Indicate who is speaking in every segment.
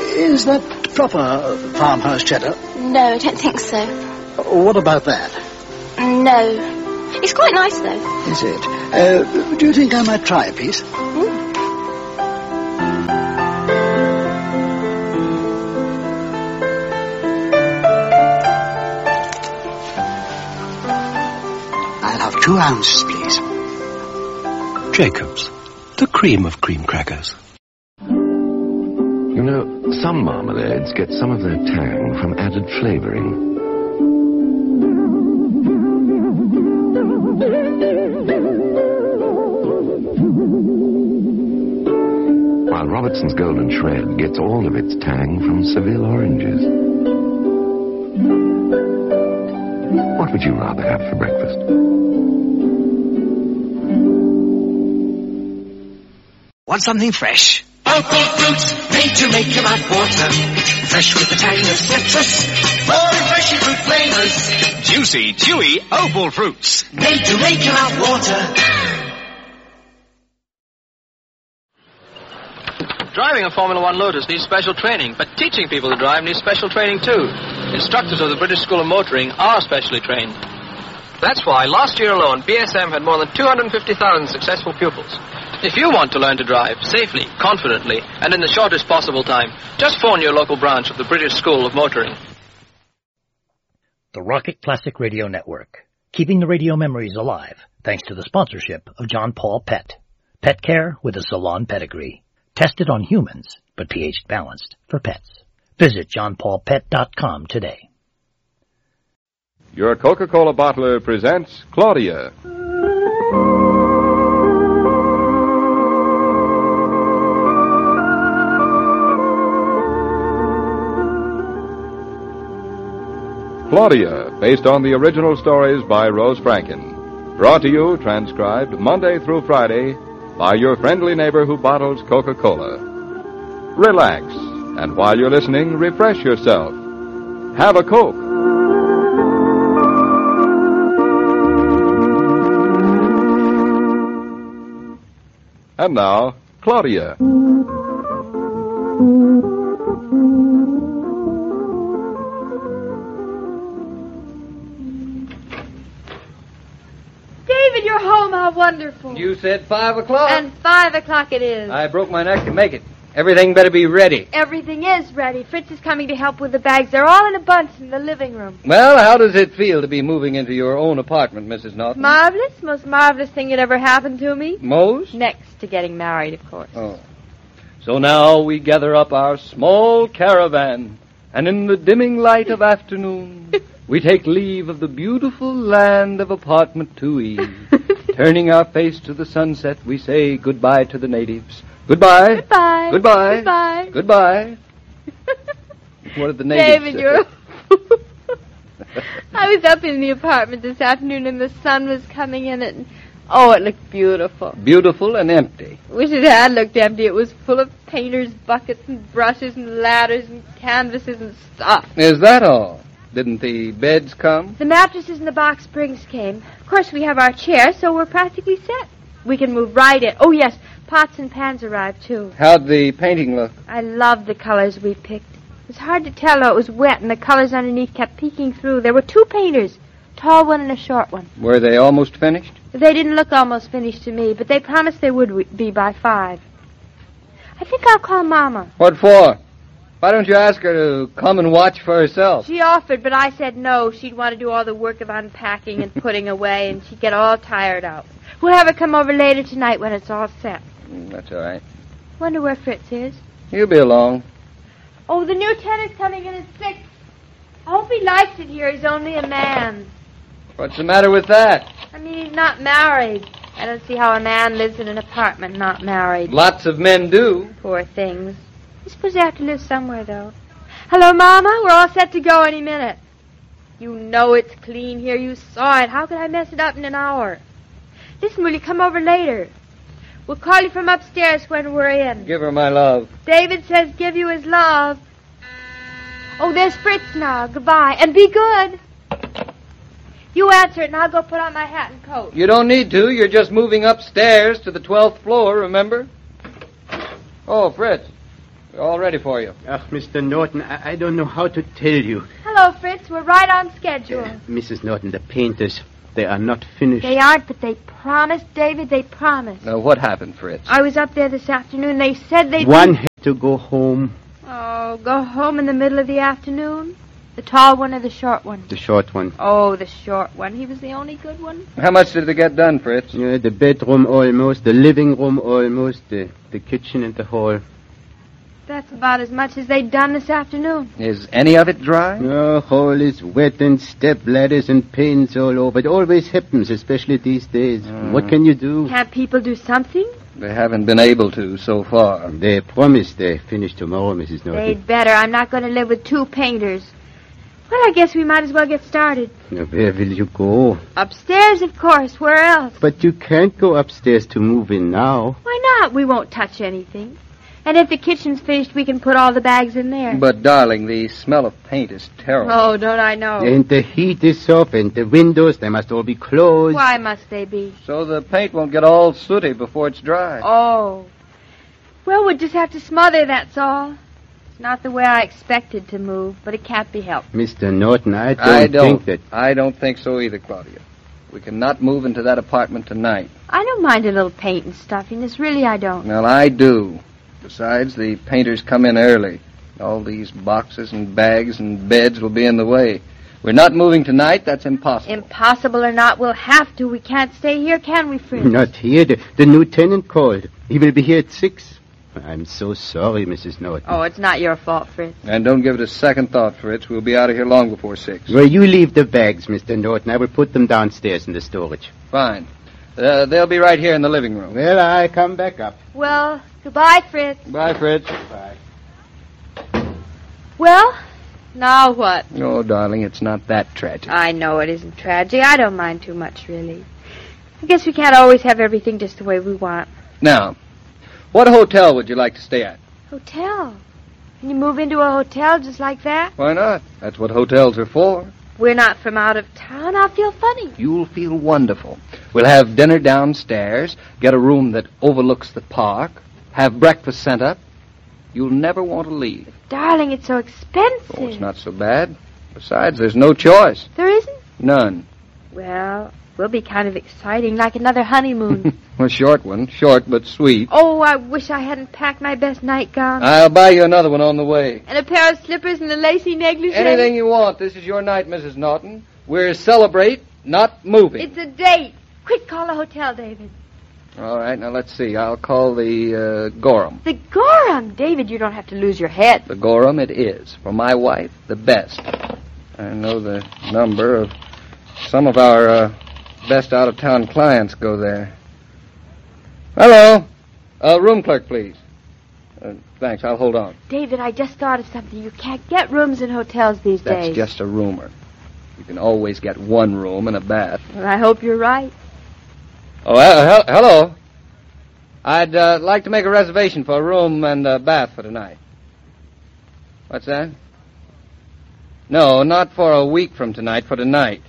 Speaker 1: Is that proper farmhouse cheddar?
Speaker 2: No, I don't think so.
Speaker 1: What about that?
Speaker 2: No. It's quite nice, though.
Speaker 1: Is it? Do you think I might try a piece? I'll have 2 ounces, please.
Speaker 3: Jacob's, the cream of cream crackers.
Speaker 4: You know, some marmalades get some of their tang from added flavouring. While Robertson's Golden Shred gets all of its tang from Seville oranges. What would you rather have for breakfast?
Speaker 5: Want something fresh?
Speaker 6: Opal fruits, made to make your mouth water. Fresh with the tang of citrus, more refreshing fruit flavors.
Speaker 5: Juicy, chewy Opal fruits.
Speaker 6: Made to make your mouth water.
Speaker 7: Driving a Formula One Lotus needs special training, but teaching people to drive needs special training too. Instructors of the British School of Motoring are specially trained. That's why last year alone, BSM had more than 250,000 successful pupils. If you want to learn to drive safely, confidently, and in the shortest possible time, just phone your local branch of the British School of Motoring.
Speaker 8: The Rocket Classic Radio Network, keeping the radio memories alive thanks to the sponsorship of John Paul Pet. Pet care with a salon pedigree. Tested on humans, but pH balanced for pets. Visit johnpaulpet.com today.
Speaker 9: Your Coca-Cola bottler presents Claudia. Claudia, based on the original stories by Rose Franken. Brought to you, transcribed, Monday through Friday, by your friendly neighbor who bottles Coca-Cola. Relax, and while you're listening, refresh yourself. Have a Coke. And now, Claudia.
Speaker 10: David, you're home. How wonderful.
Speaker 11: You said 5 o'clock.
Speaker 10: And 5 o'clock it is.
Speaker 11: I broke my neck to make it. Everything better be ready.
Speaker 10: Everything is ready. Fritz is coming to help with the bags. They're all in a bunch in the living room.
Speaker 11: Well, how does it feel to be moving into your own apartment, Mrs. Norton?
Speaker 10: Marvelous. Most marvelous thing that ever happened to me.
Speaker 11: Most?
Speaker 10: Next to getting married, of course.
Speaker 11: Oh. So now we gather up our small caravan, and in the dimming light of afternoon, we take leave of the beautiful land of apartment 2E. Turning our face to the sunset, we say goodbye to the natives. Goodbye.
Speaker 10: Goodbye.
Speaker 11: Goodbye.
Speaker 10: Goodbye.
Speaker 11: Goodbye. What did the natives
Speaker 10: David,
Speaker 11: say?
Speaker 10: you're... I was up in the apartment this afternoon and the sun was coming in and... Oh, it looked beautiful.
Speaker 11: Beautiful and empty.
Speaker 10: Wish it had looked empty. It was full of painters' buckets and brushes and ladders and canvases and stuff.
Speaker 11: Is that all? Didn't the beds come?
Speaker 10: The mattresses and the box springs came. Of course, we have our chairs, so we're practically set. We can move right in. Oh, yes, pots and pans arrived, too.
Speaker 11: How'd the painting look?
Speaker 10: I loved the colors we picked. It was hard to tell, though it was wet, and the colors underneath kept peeking through. There were 2 painters, a tall one and a short one.
Speaker 11: Were they almost finished?
Speaker 10: They didn't look almost finished to me, but they promised they would be by 5. I think I'll call Mama.
Speaker 11: What for? Why don't you ask her to come and watch for herself?
Speaker 10: She offered, but I said no. She'd want to do all the work of unpacking and putting away, and she'd get all tired out. We'll have her come over later tonight when it's all set.
Speaker 11: That's all right.
Speaker 10: Wonder where Fritz is.
Speaker 11: He'll be along.
Speaker 10: Oh, the new tenant's coming in at 6. I hope he likes it here. He's only a man.
Speaker 11: What's the matter with that?
Speaker 10: I mean, he's not married. I don't see how a man lives in an apartment not married.
Speaker 11: Lots of men do.
Speaker 10: Poor things. I suppose they have to live somewhere, though. Hello, Mama. We're all set to go any minute. You know it's clean here. You saw it. How could I mess it up in an hour? Listen, will you come over later? We'll call you from upstairs when we're in.
Speaker 11: Give her my love.
Speaker 10: David says give you his love. Oh, there's Fritz now. Goodbye. And be good. You answer it, and I'll go put on my hat and coat.
Speaker 11: You don't need to. You're just moving upstairs to the 12th floor, remember? Oh, Fritz. We're all ready for you.
Speaker 12: Mr. Norton, I don't know how to tell you.
Speaker 10: Hello, Fritz. We're right on schedule.
Speaker 12: Mrs. Norton, the painters, they are not finished.
Speaker 10: They aren't, but they promised, David. They promised.
Speaker 11: Now, what happened, Fritz?
Speaker 10: I was up there this afternoon. They said they'd...
Speaker 12: One had to go home.
Speaker 10: Oh, go home in the middle of the afternoon? The tall one or the short one?
Speaker 12: The short one.
Speaker 10: Oh, the short one. He was the only good one.
Speaker 11: How much did they get done, Fritz?
Speaker 12: The bedroom almost, the living room almost, the kitchen and the hall.
Speaker 10: That's about as much as they'd done this afternoon.
Speaker 11: Is any of it dry?
Speaker 12: The hall is wet and step ladders and paints all over. It always happens, especially these days. What can you do?
Speaker 10: Can't people do something?
Speaker 11: They haven't been able to so far.
Speaker 12: They promised they finish tomorrow, Mrs. Norton.
Speaker 10: They'd better. I'm not going to live with two painters. Well, I guess we might as well get started.
Speaker 12: Now, where will you go?
Speaker 10: Upstairs, of course. Where else?
Speaker 12: But you can't go upstairs to move in now.
Speaker 10: Why not? We won't touch anything. And if the kitchen's finished, we can put all the bags in there.
Speaker 11: But, darling, the smell of paint is terrible.
Speaker 10: Oh, don't I know.
Speaker 12: And the heat is off, and the windows, they must all be closed.
Speaker 10: Why must they be?
Speaker 11: So the paint won't get all sooty before it's dry.
Speaker 10: Oh. Well, we'll just have to smother, that's all. It's not the way I expected to move, but it can't be helped.
Speaker 12: Mr. Norton, I don't think that...
Speaker 11: I don't think so either, Claudia. We cannot move into that apartment tonight.
Speaker 10: I don't mind a little paint and stuffiness. Really, I don't.
Speaker 11: Well, I do. Besides, the painters come in early. All these boxes and bags and beds will be in the way. We're not moving tonight. That's impossible.
Speaker 10: Impossible or not, we'll have to. We can't stay here, can we, Fritz?
Speaker 12: Not here. The lieutenant called. He will be here at 6. I'm so sorry, Mrs. Norton.
Speaker 10: Oh, it's not your fault, Fritz.
Speaker 11: And don't give it a second thought, Fritz. We'll be out of here long before 6.
Speaker 12: Well, you leave the bags, Mr. Norton. I will put them downstairs in the storage.
Speaker 11: Fine. They'll be right here in the living room.
Speaker 12: Well, I come back up.
Speaker 10: Well, goodbye, Fritz.
Speaker 11: Bye, Fritz.
Speaker 12: Bye.
Speaker 10: Well, now what?
Speaker 11: Oh, darling, it's not that tragic.
Speaker 10: I know it isn't tragic. I don't mind too much, really. I guess we can't always have everything just the way we want.
Speaker 11: Now, what hotel would you like to stay at?
Speaker 10: Hotel? Can you move into a hotel just like that?
Speaker 11: Why not? That's what hotels are for.
Speaker 10: We're not from out of town. I'll feel funny.
Speaker 11: You'll feel wonderful. We'll have dinner downstairs, get a room that overlooks the park, have breakfast sent up. You'll never want to leave.
Speaker 10: Darling, it's so expensive.
Speaker 11: Oh, it's not so bad. Besides, there's no choice.
Speaker 10: There isn't?
Speaker 11: None.
Speaker 10: Well, we'll be kind of exciting, like another honeymoon.
Speaker 11: A short one. Short but sweet.
Speaker 10: Oh, I wish I hadn't packed my best nightgown.
Speaker 11: I'll buy you another one on the way.
Speaker 10: And a pair of slippers and a lacy negligee.
Speaker 11: Anything you want. This is your night, Mrs. Norton. We're celebrate, not moving.
Speaker 10: It's a date. Quick, call a hotel, David.
Speaker 11: All right, now let's see. I'll call the Gorham.
Speaker 10: The Gorham? David, you don't have to lose your head.
Speaker 11: The Gorham it is. For my wife, the best. I know the number of some of our best out-of-town clients go there. Hello. Room clerk, please. Thanks, I'll hold on.
Speaker 10: David, I just thought of something. You can't get rooms in hotels these days.
Speaker 11: That's just a rumor. You can always get one room and a bath.
Speaker 10: Well, I hope you're right.
Speaker 11: Oh, hello. I'd like to make a reservation for a room and a bath for tonight. What's that? No, not for a week from tonight, for tonight.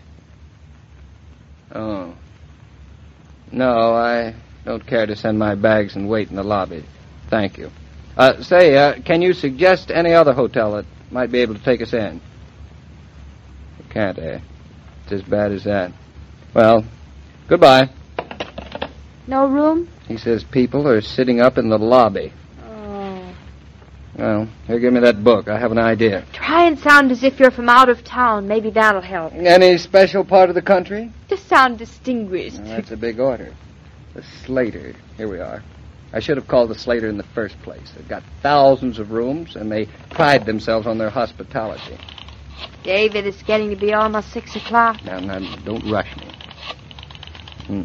Speaker 11: Oh. No, I don't care to send my bags and wait in the lobby. Thank you. Can you suggest any other hotel that might be able to take us in? You can't, eh? It's as bad as that. Well, goodbye.
Speaker 10: No room?
Speaker 11: He says people are sitting up in the lobby.
Speaker 10: Oh.
Speaker 11: Well, here, give me that book. I have an idea.
Speaker 10: Try and sound as if you're from out of town. Maybe that'll help.
Speaker 11: Any special part of the country?
Speaker 10: Just sound distinguished.
Speaker 11: Well, that's a big order. The Slater. Here we are. I should have called the Slater in the first place. They've got thousands of rooms, and they pride themselves on their hospitality.
Speaker 10: David, it's getting to be almost 6 o'clock.
Speaker 11: Now, don't rush me.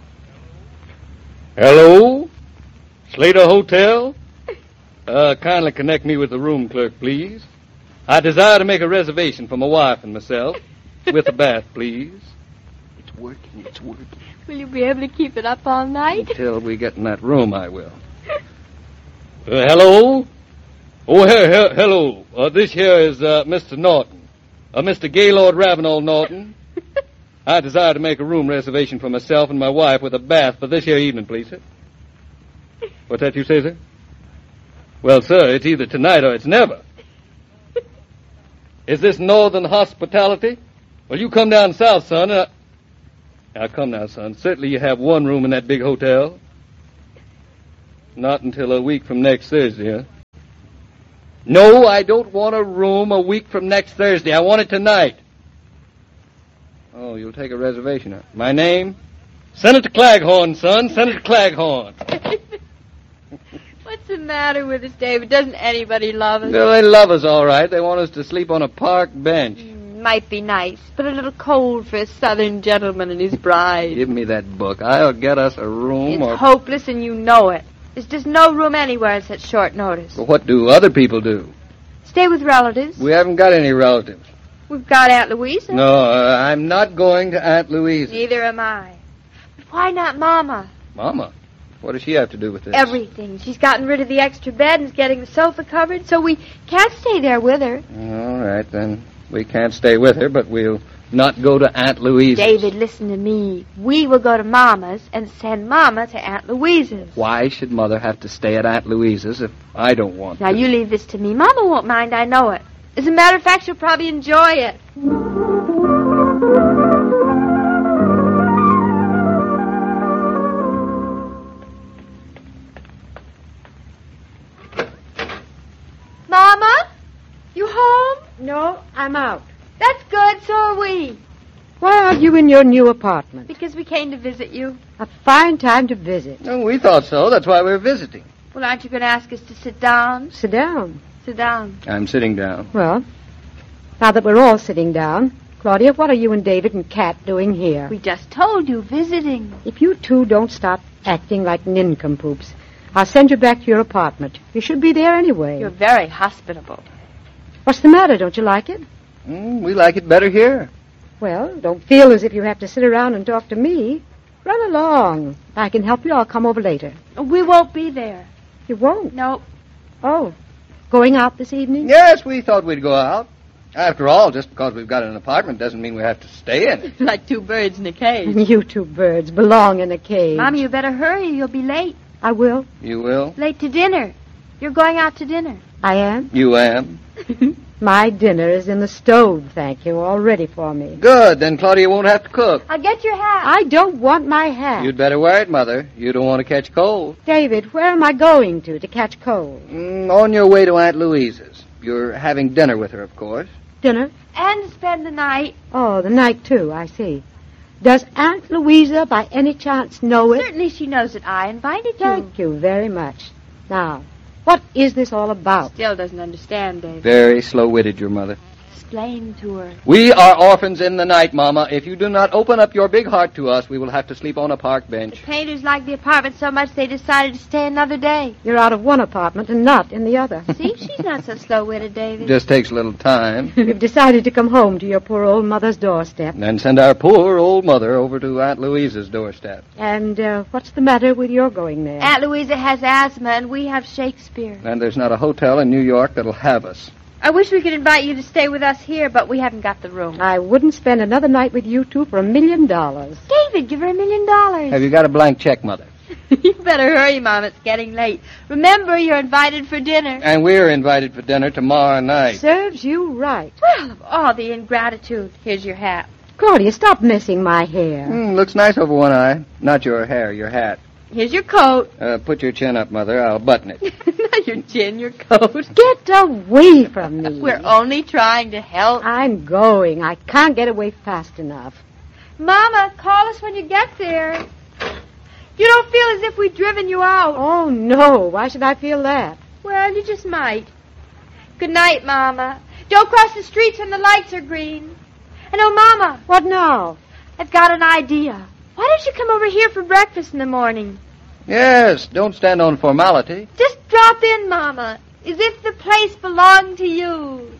Speaker 11: Hello? Slater Hotel? Kindly connect me with the room clerk, please. I desire to make a reservation for my wife and myself. With a bath, please. It's working.
Speaker 10: Will you be able to keep it up all night?
Speaker 11: Until we get in that room, I will. Hello? Oh, hello. This here is Mr. Norton. Mr. Gaylord Ravenel Norton. I desire to make a room reservation for myself and my wife with a bath for this here evening, please, sir. What's that you say, sir? Well, sir, it's either tonight or it's never. Is this northern hospitality? Well, you come down south, son. Now, come now, son. Certainly you have one room in that big hotel. Not until a week from next Thursday, huh? No, I don't want a room a week from next Thursday. I want it tonight. Oh, you'll take a reservation, huh? My name? Senator Claghorn, son. Senator Claghorn.
Speaker 10: What's the matter with us, David? Doesn't anybody love us?
Speaker 11: Well, they love us all right. They want us to sleep on a park bench.
Speaker 10: Might be nice, but a little cold for a southern gentleman and his bride.
Speaker 11: Give me that book. I'll get us a room
Speaker 10: It's hopeless, and you know it. There's just no room anywhere at such short notice.
Speaker 11: Well, what do other people do?
Speaker 10: Stay with relatives.
Speaker 11: We haven't got any relatives.
Speaker 10: We've got Aunt Louisa.
Speaker 11: No, I'm not going to Aunt Louisa.
Speaker 10: Neither am I. But why not Mama?
Speaker 11: Mama? What does she have to do with this?
Speaker 10: Everything. She's gotten rid of the extra bed and is getting the sofa covered, so we can't stay there with her.
Speaker 11: All right, then. We can't stay with her, but we'll not go to Aunt Louisa's.
Speaker 10: David, listen to me. We will go to Mama's and send Mama to Aunt Louisa's.
Speaker 11: Why should Mother have to stay at Aunt Louisa's if I don't want
Speaker 10: Now,
Speaker 11: to?
Speaker 10: you leave this to me. Mama won't mind, I know it. As a matter of fact, she'll probably enjoy it. Mama? You home?
Speaker 13: No, I'm out.
Speaker 10: That's good, so are we.
Speaker 13: Why aren't you in your new apartment?
Speaker 10: Because we came to visit you.
Speaker 13: A fine time to visit.
Speaker 11: Oh, we thought so. That's why we're visiting.
Speaker 10: Well, aren't you going to ask us to sit down?
Speaker 13: Sit down.
Speaker 10: Sit down.
Speaker 11: I'm sitting down.
Speaker 13: Well, now that we're all sitting down, Claudia, what are you and David and Kat doing here?
Speaker 10: We just told you, visiting.
Speaker 13: If you two don't stop acting like nincompoops, I'll send you back to your apartment. You should be there anyway.
Speaker 10: You're very hospitable.
Speaker 13: What's the matter? Don't you like it?
Speaker 11: We like it better here.
Speaker 13: Well, don't feel as if you have to sit around and talk to me. Run along. If I can help you, I'll come over later.
Speaker 10: We won't be there.
Speaker 13: You won't?
Speaker 10: No.
Speaker 13: Oh, going out this evening?
Speaker 11: Yes, we thought we'd go out. After all, just because we've got an apartment doesn't mean we have to stay in it.
Speaker 10: Like two birds in a cage.
Speaker 13: You two birds belong in a cage.
Speaker 10: Mommy, you better hurry. You'll be late.
Speaker 13: I will.
Speaker 11: You will?
Speaker 10: Late to dinner. You're going out to dinner.
Speaker 13: I am?
Speaker 11: You am?
Speaker 13: My dinner is in the stove, thank you, all ready for me.
Speaker 11: Good, then Claudia won't have to cook.
Speaker 10: I'll get your hat.
Speaker 13: I don't want my hat.
Speaker 11: You'd better wear it, Mother. You don't want to catch cold.
Speaker 13: David, where am I going to catch cold?
Speaker 11: On your way to Aunt Louisa's. You're having dinner with her, of course.
Speaker 13: Dinner?
Speaker 10: And spend the night.
Speaker 13: Oh, the night, too, I see. Does Aunt Louisa, by any chance, know it?
Speaker 10: Certainly she knows that I invited you.
Speaker 13: Thank you very much. Now, what is this all about?
Speaker 10: Still doesn't understand, David.
Speaker 11: Very slow-witted, your mother.
Speaker 10: Explain to her.
Speaker 11: We are orphans in the night, Mama. If you do not open up your big heart to us, we will have to sleep on a park bench.
Speaker 10: The painters like the apartment so much they decided to stay another day.
Speaker 13: You're out of one apartment and not in the other.
Speaker 10: See, she's not so slow-witted, David.
Speaker 11: Just takes a little time.
Speaker 13: You've decided to come home to your poor old mother's doorstep.
Speaker 11: And then send our poor old mother over to Aunt Louisa's doorstep.
Speaker 13: And what's the matter with your going there?
Speaker 10: Aunt Louisa has asthma, and we have Shakespeare.
Speaker 11: And there's not a hotel in New York that'll have us.
Speaker 10: I wish we could invite you to stay with us here, but we haven't got the room.
Speaker 13: I wouldn't spend another night with you two for $1 million.
Speaker 10: David, give her $1 million.
Speaker 11: Have you got a blank check, Mother?
Speaker 10: You better hurry, Mom. It's getting late. Remember, you're invited for dinner.
Speaker 11: And we're invited for dinner tomorrow night.
Speaker 13: Serves you right.
Speaker 10: Well, of all the ingratitude, here's your hat.
Speaker 13: Claudia, stop messing my hair.
Speaker 11: Looks nice over one eye. Not your hair, your hat.
Speaker 10: Here's your coat.
Speaker 11: Put your chin up, Mother. I'll button it.
Speaker 10: Not your chin, your coat.
Speaker 13: Get away from me.
Speaker 10: We're only trying to help.
Speaker 13: I'm going. I can't get away fast enough.
Speaker 10: Mama, call us when you get there. You don't feel as if we'd driven you out.
Speaker 13: Oh, no. Why should I feel that?
Speaker 10: Well, you just might. Good night, Mama. Don't cross the streets when the lights are green. And oh, Mama.
Speaker 13: What now?
Speaker 10: I've got an idea. Why don't you come over here for breakfast in the morning?
Speaker 11: Yes, don't stand on formality.
Speaker 10: Just drop in, Mama, as if the place belonged to you.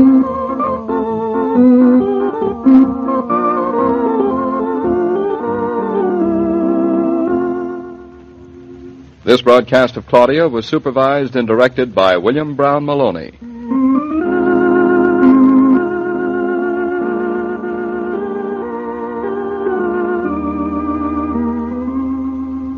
Speaker 9: This broadcast of Claudia was supervised and directed by William Brown Maloney.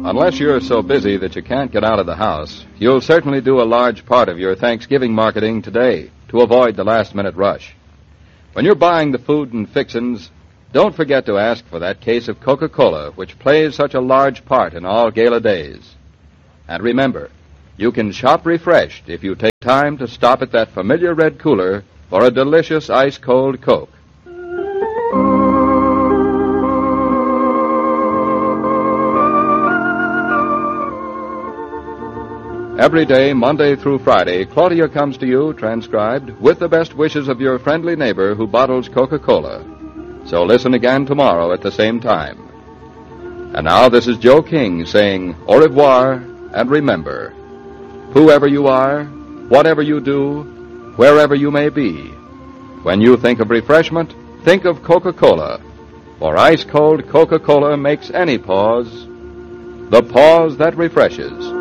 Speaker 9: unless you're so busy that you can't get out of the house, you'll certainly do a large part of your Thanksgiving marketing today to avoid the last-minute rush. When you're buying the food and fixins, don't forget to ask for that case of Coca-Cola, which plays such a large part in all gala days. And remember, you can shop refreshed if you take time to stop at that familiar red cooler for a delicious ice-cold Coke. Every day, Monday through Friday, Claudia comes to you, transcribed, with the best wishes of your friendly neighbor who bottles Coca-Cola. So listen again tomorrow at the same time. And now this is Joe King saying au revoir, and remember, whoever you are, whatever you do, wherever you may be, when you think of refreshment, think of Coca-Cola. For ice-cold Coca-Cola makes any pause the pause that refreshes.